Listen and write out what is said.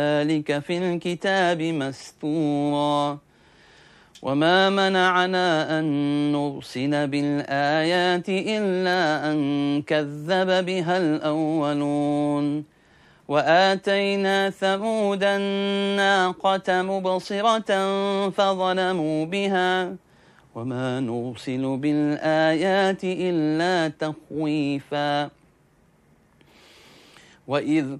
ذلك في الكتاب مستورا وما منعنا أن نرسل بالآيات إلا أن كذب بها الأولون وآتينا ثمود الناقة مبصرة فظلموا بها وما نرسل بالآيات إلا تخويفا وإذ